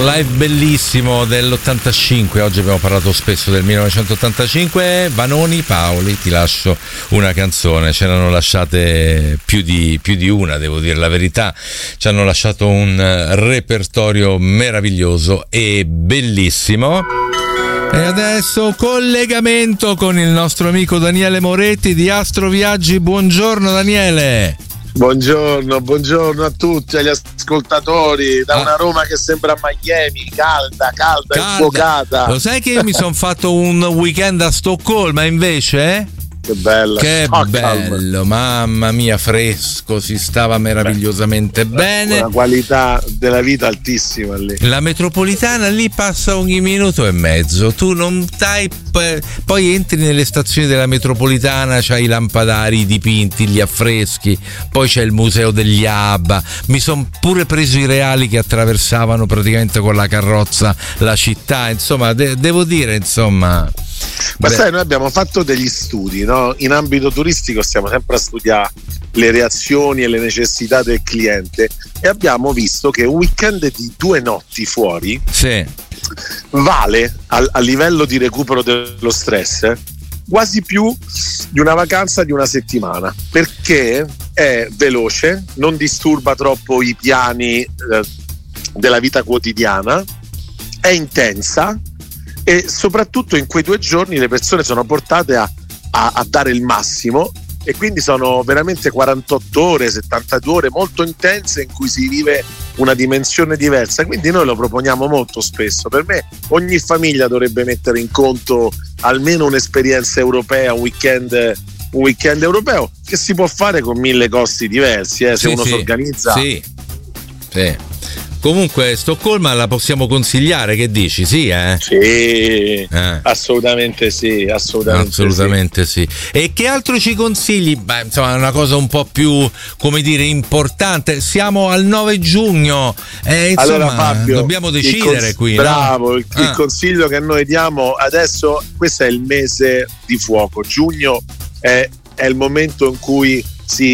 live bellissimo dell'85. Oggi abbiamo parlato spesso del 1985. Vanoni, Paoli, ti lascio una canzone. Ce l'hanno lasciate più di una, devo dire la verità. Ci hanno lasciato un repertorio meraviglioso e bellissimo. E adesso collegamento con il nostro amico Daniele Moretti di Astro Viaggi. Buongiorno Daniele. Buongiorno a tutti, agli ascoltatori da una Roma che sembra Miami, calda, infuocata. Lo sai che io mi sono fatto un weekend a Stoccolma invece? Che bella. Che bello, mamma mia, fresco, si stava meravigliosamente bene. Una qualità della vita altissima lì. La metropolitana lì passa ogni minuto e mezzo. Tu non stai, poi entri nelle stazioni della metropolitana, c'hai i lampadari, i dipinti, gli affreschi, poi c'è il museo degli ABBA. Mi sono pure preso i reali che attraversavano praticamente con la carrozza la città. Insomma, devo dire, insomma. Ma sai, noi abbiamo fatto degli studi, no? In ambito turistico stiamo sempre a studiare le reazioni e le necessità del cliente e abbiamo visto che un weekend di 2 notti fuori vale a livello di recupero dello stress quasi più di una vacanza di una settimana, perché è veloce, non disturba troppo i piani della vita quotidiana, è intensa e soprattutto in quei 2 giorni le persone sono portate a dare il massimo e quindi sono veramente 48 ore, 72 ore molto intense in cui si vive una dimensione diversa, quindi noi lo proponiamo molto spesso. Per me ogni famiglia dovrebbe mettere in conto almeno un'esperienza europea, un weekend europeo che si può fare con 1000 costi diversi, se uno si organizza. Sì. Comunque Stoccolma la possiamo consigliare, che dici? Sì, assolutamente sì. E che altro ci consigli? Beh, insomma, è una cosa un po' più, come dire, importante. Siamo al 9 giugno. Insomma, allora Fabio, dobbiamo decidere qui. Bravo, il consiglio che noi diamo adesso, questo è il mese di fuoco. Giugno è il momento in cui